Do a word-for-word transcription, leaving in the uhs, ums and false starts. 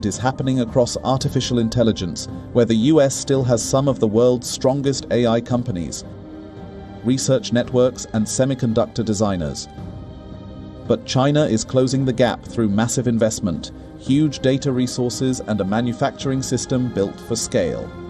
is happening across artificial intelligence, where the U S still has some of the world's strongest A I companies, research networks, and semiconductor designers. But China is closing the gap through massive investment, huge data resources, and a manufacturing system built for scale.